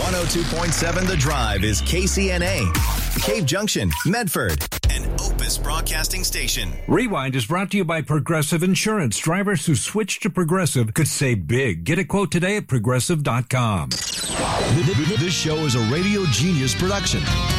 102.7 The Drive is KCNA, Cave Junction, Medford, and Opus Broadcasting Station. Rewind is brought to you by Progressive Insurance. Drivers who switch to Progressive could save big. Get a quote today at Progressive.com. This show is a Radio Genius production.